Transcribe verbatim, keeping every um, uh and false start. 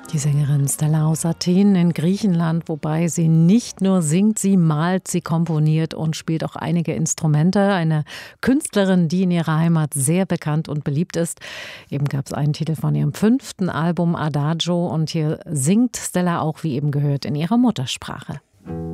Die Sängerin Stella aus Athen in Griechenland, wobei sie nicht nur singt, sie malt, sie komponiert und spielt auch einige Instrumente. Eine Künstlerin, die in ihrer Heimat sehr bekannt und beliebt ist. Eben gab es einen Titel von ihrem fünften Album Adagio und hier singt Stella auch, wie eben gehört, in ihrer Muttersprache.